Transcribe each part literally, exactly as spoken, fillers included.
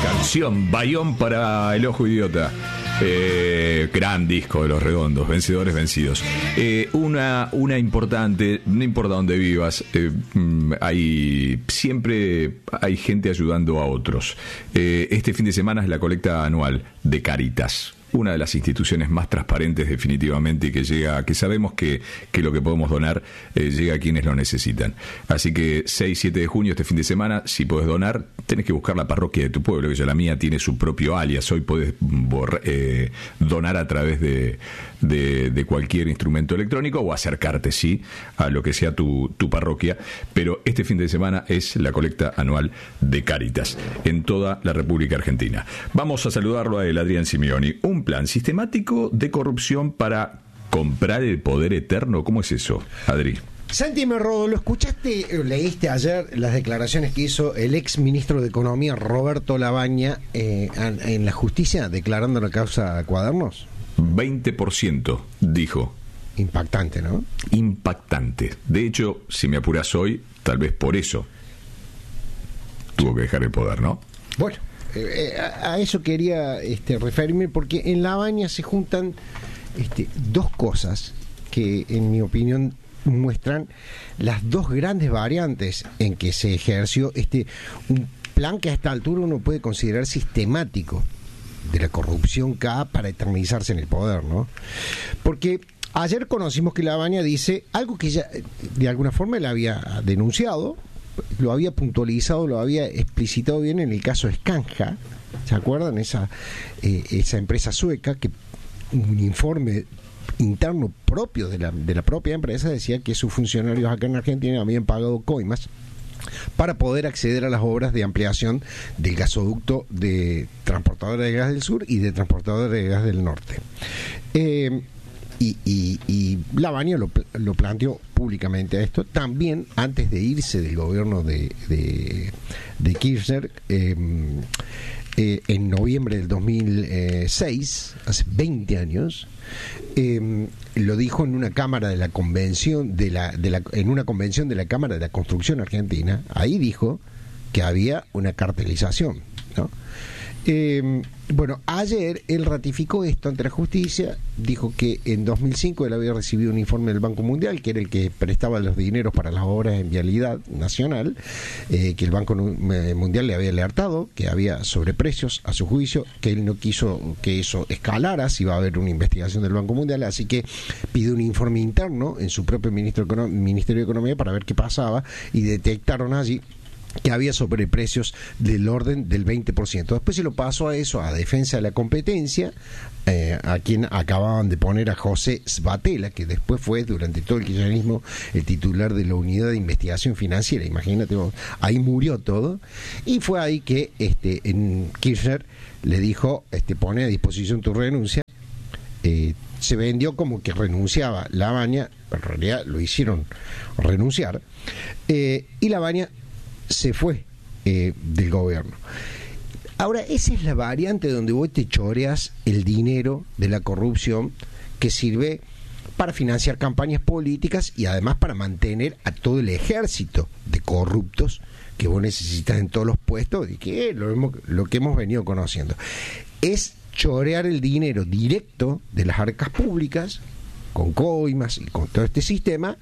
Canción Bayón para el ojo idiota. Eh, gran disco de Los Redondos, Vencedores Vencidos. Eh, una, una importante, no importa dónde vivas, eh, hay siempre hay gente ayudando a otros. Eh, este fin de semana es la colecta anual de Cáritas, una de las instituciones más transparentes definitivamente, y que llega, que sabemos que, que lo que podemos donar eh, llega a quienes lo necesitan. Así que seis, siete de junio, este fin de semana, si podés donar, tenés que buscar la parroquia de tu pueblo, que ya la mía tiene su propio alias. Hoy podés borrar, eh, donar a través de, de, de cualquier instrumento electrónico, o acercarte, sí, a lo que sea tu, tu parroquia. Pero este fin de semana es la colecta anual de Cáritas en toda la República Argentina. Vamos a saludarlo a él, Adrián Simeoni. Un plan sistemático de corrupción para comprar el poder eterno. ¿Cómo es eso, Adri? Santi Merrodo, ¿lo escuchaste, leíste ayer las declaraciones que hizo el ex ministro de Economía, Roberto Labaña, eh, en la justicia, declarando la causa Cuadernos? veinte por ciento, dijo. Impactante, ¿no? Impactante. De hecho, si me apuras hoy, tal vez por eso tuvo que dejar el poder, ¿no? Bueno, eh, a, a eso quería este, referirme, porque en Labaña se juntan este, dos cosas que, en mi opinión, muestran las dos grandes variantes en que se ejerció este un plan que a esta altura uno puede considerar sistemático de la corrupción K para eternizarse en el poder, ¿no? Porque ayer conocimos que Labaña dice algo que ya de alguna forma él había denunciado, lo había puntualizado, lo había explicitado bien en el caso Scanja. ¿Se acuerdan? Esa, eh, esa empresa sueca que un informe interno propio de la, de la propia empresa decía que sus funcionarios acá en Argentina habían pagado coimas para poder acceder a las obras de ampliación del gasoducto de Transportadora de Gas del Sur y de Transportadora de Gas del Norte. Eh, y, y, y Labaña lo, lo planteó públicamente a esto, también antes de irse del gobierno de, de, de Kirchner, eh, eh, en noviembre del dos mil seis, hace veinte años, eh, lo dijo en una cámara de la convención de la, de la en una convención de la Cámara de la Construcción Argentina. Ahí dijo que había una cartelización, ¿no? Eh, bueno, ayer él ratificó esto ante la justicia, dijo que en dos mil cinco él había recibido un informe del Banco Mundial, que era el que prestaba los dineros para las obras en vialidad nacional, eh, que el Banco Mundial le había alertado que había sobreprecios a su juicio, que él no quiso que eso escalara, si iba a haber una investigación del Banco Mundial, así que pidió un informe interno en su propio ministro, Ministerio de Economía para ver qué pasaba, y detectaron allí que había sobreprecios del orden del veinte por ciento. Después se lo pasó a eso, a Defensa de la Competencia, eh, a quien acababan de poner a José Svatela, que después fue durante todo el kirchnerismo el titular de la Unidad de Investigación Financiera. Imagínate vos, ahí murió todo, y fue ahí que este en Kirchner le dijo, este pone a disposición tu renuncia. Eh, se vendió como que renunciaba Labaña, pero en realidad lo hicieron renunciar, eh, y Labaña se fue eh, del gobierno. Ahora, esa es la variante donde vos te choreas el dinero de la corrupción que sirve para financiar campañas políticas y además para mantener a todo el ejército de corruptos que vos necesitas en todos los puestos, y que lo, hemos, lo que hemos venido conociendo es chorear el dinero directo de las arcas públicas con coimas y con todo este sistema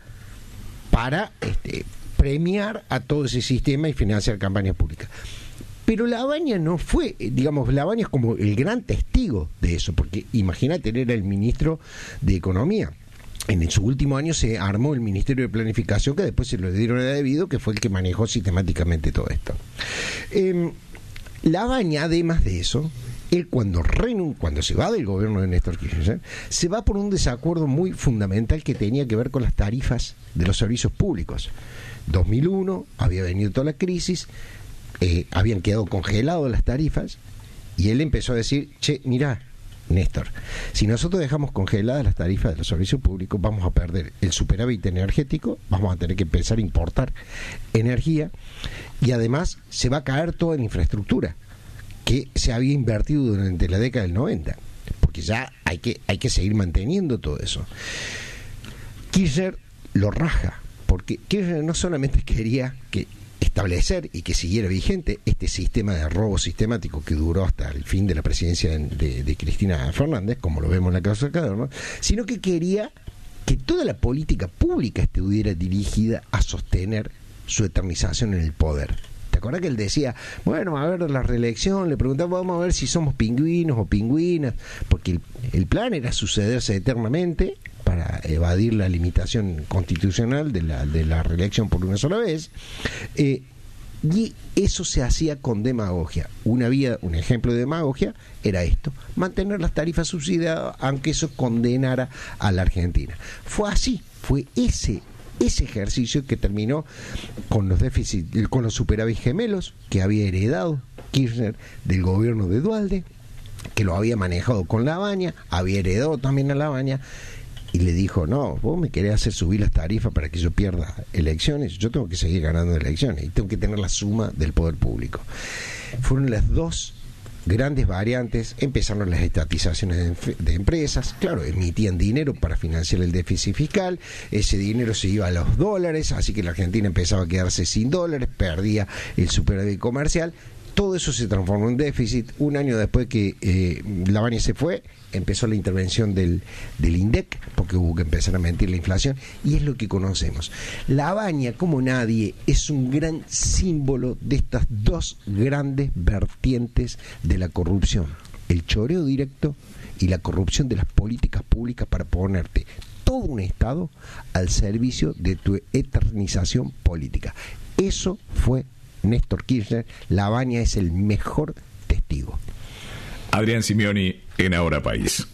para este premiar a todo ese sistema y financiar campañas públicas. Pero Labaña no fue, digamos, Labaña es como el gran testigo de eso, porque imagínate, él era el ministro de Economía. En su último año se armó el Ministerio de Planificación, que después se lo dieron a debido, que fue el que manejó sistemáticamente todo esto. Eh, Labaña, además de eso, él cuando renun cuando se va del gobierno de Néstor Kirchner, se va por un desacuerdo muy fundamental que tenía que ver con las tarifas de los servicios públicos. dos mil uno había venido toda la crisis, eh, habían quedado congeladas las tarifas, y él empezó a decir, che, mirá, Néstor, si nosotros dejamos congeladas las tarifas de los servicios públicos, vamos a perder el superávit energético, vamos a tener que empezar a importar energía, y además se va a caer toda la infraestructura que se había invertido durante la década del noventa, porque ya hay que, hay que seguir manteniendo todo eso. Kirchner lo raja, porque Kirchner no solamente quería que establecer y que siguiera vigente este sistema de robo sistemático que duró hasta el fin de la presidencia de, de Cristina Fernández, como lo vemos en la causa de Cadorna, sino que quería que toda la política pública estuviera dirigida a sostener su eternización en el poder. ¿Te acuerdas que él decía, bueno, a ver la reelección, le preguntaba, vamos a ver si somos pingüinos o pingüinas, porque el, el plan era sucederse eternamente para evadir la limitación constitucional de la, de la reelección por una sola vez, eh, y eso se hacía con demagogia. Una vía, un ejemplo de demagogia era esto, mantener las tarifas subsidiadas, aunque eso condenara a la Argentina. Fue así, fue ese ese ejercicio que terminó con los déficits, con los superávit gemelos que había heredado Kirchner del gobierno de Duhalde, que lo había manejado con Labaña, había heredado también a Labaña, y le dijo, no, vos me querés hacer subir las tarifas para que yo pierda elecciones, yo tengo que seguir ganando elecciones y tengo que tener la suma del poder público. Fueron las dos grandes variantes. Empezaron las estatizaciones de, de empresas, claro, emitían dinero para financiar el déficit fiscal, ese dinero se iba a los dólares, así que la Argentina empezaba a quedarse sin dólares, perdía el superávit comercial. Todo eso se transformó en déficit. Un año después que eh, Labaña se fue, empezó la intervención del, del INDEC, porque hubo que empezar a mentir la inflación, y es lo que conocemos. Labaña, como nadie, es un gran símbolo de estas dos grandes vertientes de la corrupción: el choreo directo y la corrupción de las políticas públicas para ponerte todo un Estado al servicio de tu eternización política. Eso fue Néstor Kirchner. Labaña es el mejor testigo. Adrián Simioni en Ahora País.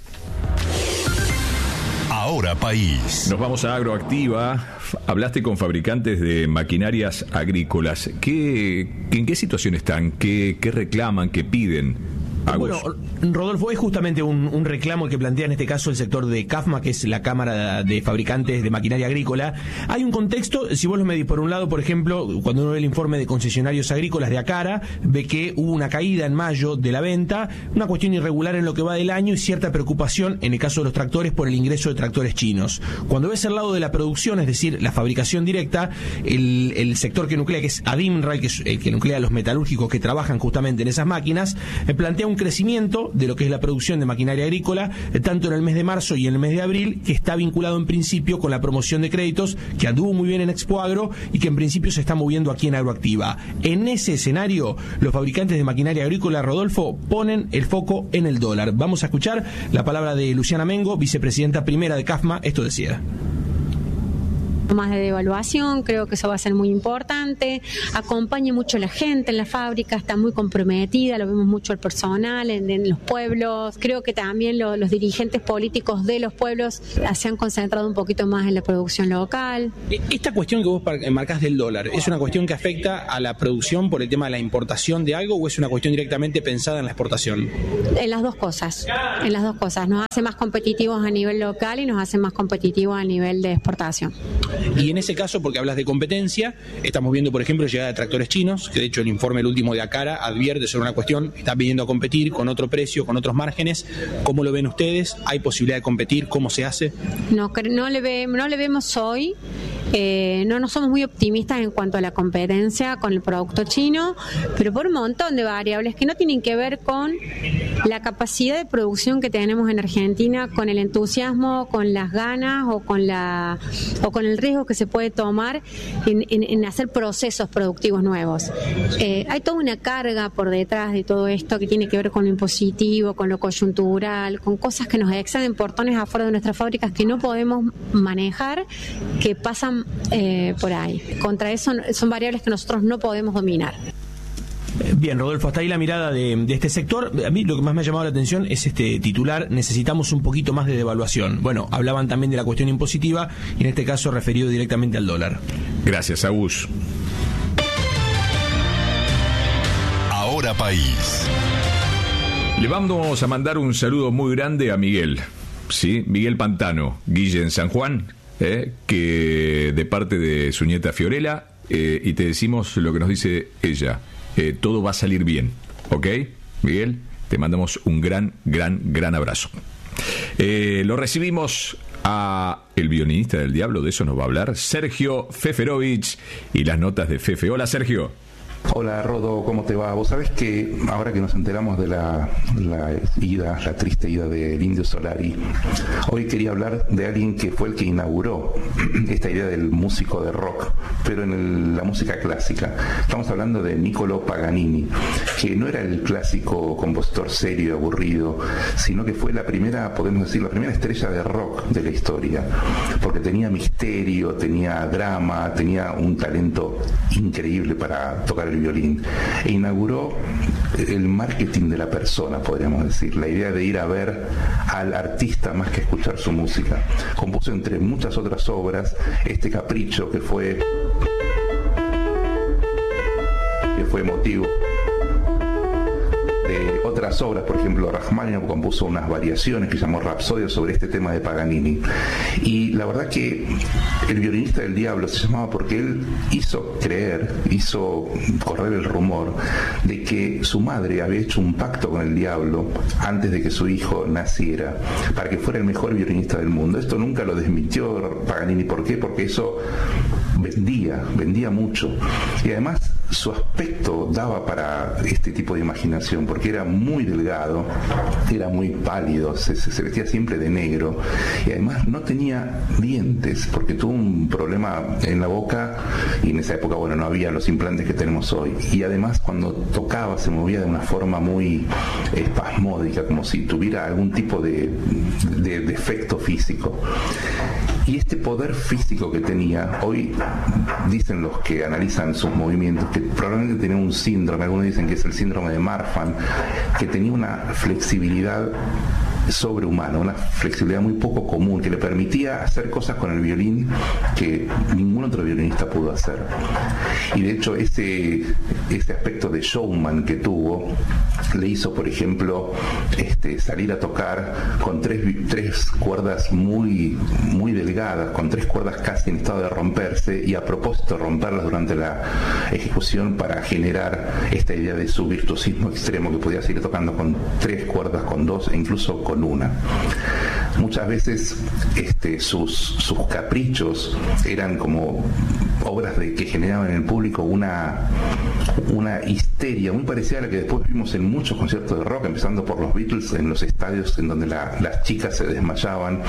Ahora País. Nos vamos a Agroactiva. Hablaste con fabricantes de maquinarias agrícolas. ¿Qué, ¿En qué situación están? ¿Qué, qué reclaman? ¿Qué piden? Bueno, Rodolfo, es justamente un, un reclamo que plantea en este caso el sector de CAFMA, que es la Cámara de Fabricantes de Maquinaria Agrícola. Hay un contexto, si vos lo medís por un lado, por ejemplo, cuando uno ve el informe de concesionarios agrícolas de ACARA, ve que hubo una caída en mayo de la venta, una cuestión irregular en lo que va del año y cierta preocupación en el caso de los tractores por el ingreso de tractores chinos. Cuando ves el lado de la producción, es decir, la fabricación directa, el, el sector que nuclea, que es ADIMRAL, que es el que nuclea a los metalúrgicos que trabajan justamente en esas máquinas, eh, plantea un crecimiento de lo que es la producción de maquinaria agrícola, eh, tanto en el mes de marzo y en el mes de abril, que está vinculado en principio con la promoción de créditos, que anduvo muy bien en Expo Agro y que en principio se está moviendo aquí en Agroactiva. En ese escenario, los fabricantes de maquinaria agrícola, Rodolfo, ponen el foco en el dólar. Vamos a escuchar la palabra de Luciana Mengo, vicepresidenta primera de CAFMA. Esto decía: más de devaluación, creo que eso va a ser muy importante. Acompañe mucho la gente en la fábrica, está muy comprometida, lo vemos mucho el personal en, en los pueblos. Creo que también lo, los dirigentes políticos de los pueblos se han concentrado un poquito más en la producción local. Esta cuestión que vos marcás del dólar, ¿es una cuestión que afecta a la producción por el tema de la importación de algo o es una cuestión directamente pensada en la exportación? En las dos cosas, en las dos cosas. Nos hace más competitivos a nivel local y nos hace más competitivos a nivel de exportación. Y en ese caso, porque hablas de competencia, estamos viendo, por ejemplo, llegada de tractores chinos, que de hecho el informe el último de ACARA advierte sobre una cuestión, está pidiendo a competir con otro precio, con otros márgenes. ¿Cómo lo ven ustedes? ¿Hay posibilidad de competir? ¿Cómo se hace? No, no, le, ve, no le vemos hoy. Eh, no, no somos muy optimistas en cuanto a la competencia con el producto chino, pero por un montón de variables que no tienen que ver con la capacidad de producción que tenemos en Argentina, con el entusiasmo, con las ganas o con la o con el riesgo que se puede tomar en, en, en hacer procesos productivos nuevos. Eh, hay toda una carga por detrás de todo esto que tiene que ver con lo impositivo, con lo coyuntural, con cosas que nos exceden portones afuera de nuestras fábricas que no podemos manejar, que pasan eh, por ahí. Contra eso son variables que nosotros no podemos dominar. Bien, Rodolfo, hasta ahí la mirada de, de este sector. A mí lo que más me ha llamado la atención es este titular: necesitamos un poquito más de devaluación. Bueno, hablaban también de la cuestión impositiva y en este caso referido directamente al dólar. Gracias, Agus. Ahora País. Le vamos a mandar un saludo muy grande a Miguel, ¿sí? Miguel Pantano, Guille en San Juan, eh, que de parte de su nieta Fiorella, eh, y te decimos lo que nos dice ella. Eh, todo va a salir bien, ¿ok? Miguel, te mandamos un gran, gran, gran abrazo. Eh, lo recibimos a El violinista del diablo. De eso nos va a hablar Sergio Feferovich y las notas de Fefe. Hola, Sergio. Hola, Rodo, ¿cómo te va? Vos sabés que ahora que nos enteramos de la, la ida, la triste ida del Indio Solari, hoy quería hablar de alguien que fue el que inauguró esta idea del músico de rock, pero en el, la música clásica. Estamos hablando de Niccolò Paganini, que no era el clásico compositor serio y aburrido, sino que fue la primera, podemos decir, la primera estrella de rock de la historia, porque tenía misterio, tenía drama, tenía un talento increíble para tocar el violín, e inauguró el marketing de la persona, podríamos decir, la idea de ir a ver al artista más que escuchar su música. Compuso entre muchas otras obras este Capricho, que fue que fue motivo de otras obras. Por ejemplo, Rachmaninoff compuso unas variaciones que llamó Rapsodia sobre este tema de Paganini, y la verdad que El violinista del diablo se llamaba porque él hizo creer, hizo correr el rumor de que su madre había hecho un pacto con el diablo antes de que su hijo naciera para que fuera el mejor violinista del mundo. Esto nunca lo desmintió Paganini. ¿Por qué? Porque eso vendía, vendía mucho, y además su aspecto daba para este tipo de imaginación, porque era muy delgado, era muy pálido, se, se vestía siempre de negro, y además no tenía dientes, porque tuvo un problema en la boca, y en esa época, bueno, no había los implantes que tenemos hoy, y además cuando tocaba se movía de una forma muy espasmódica, como si tuviera algún tipo de, de defecto físico. Y este poder físico que tenía, hoy dicen los que analizan sus movimientos que probablemente tenía un síndrome, algunos dicen que es el síndrome de Marfan, que tenía una flexibilidad sobrehumana, una flexibilidad muy poco común, que le permitía hacer cosas con el violín que ningún otro violinista pudo hacer. Y de hecho ese, ese aspecto de showman que tuvo le hizo, por ejemplo, este, salir a tocar con tres, tres cuerdas muy, muy delgadas, con tres cuerdas casi en estado de romperse, y a propósito romperlas durante la ejecución para generar esta idea de su virtuosismo extremo, que podía seguir tocando con tres cuerdas, con dos e incluso con una. Muchas veces este, sus, sus caprichos eran como obras de que generaban en el público una, una histeria muy parecida a la que después vimos en muchos conciertos de rock, empezando por los Beatles, en los estadios en donde la, las chicas se desmayaban.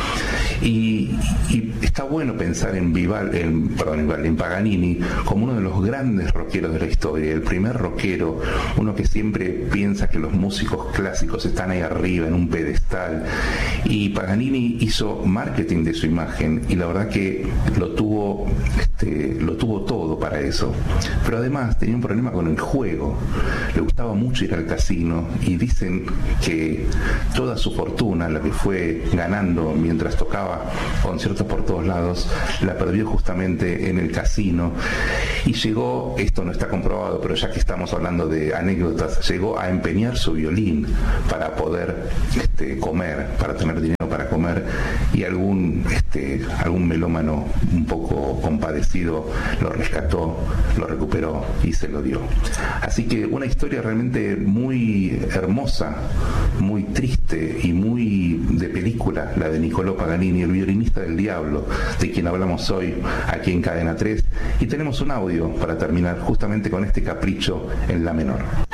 Y, y está bueno pensar en Vival, en, perdón, en, en Paganini como uno de los grandes rockeros de la historia, el primer rockero, uno que siempre piensa que los músicos clásicos están ahí arriba en un pedestal, y Paganini hizo marketing de su imagen, y la verdad que lo tuvo este, lo tuvo todo para eso. Pero además tenía un problema con el juego, le gustaba mucho ir al casino, y dicen que toda su fortuna, la que fue ganando mientras tocaba conciertos por todos lados, la perdió justamente en el casino, y llegó, esto no está comprobado, pero ya que estamos hablando de anécdotas, llegó a empeñar su violín para poder este, comer, para tener dinero para comer, y algún este, algún melómano un poco compadecido lo rescató, lo recuperó y se lo dio. Así que una historia realmente muy hermosa, muy triste y muy de película, la de Niccolò Paganini, el violinista del diablo, de quien hablamos hoy aquí en Cadena tres, y tenemos un audio para terminar justamente con este Capricho en la menor.